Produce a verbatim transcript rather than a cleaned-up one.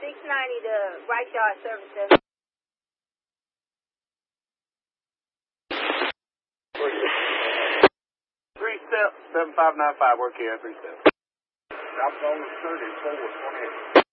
six ninety to Rice Yard Service Center. Three step, seven five nine five, work here, three step. South Zone thirty-four twenty-eight.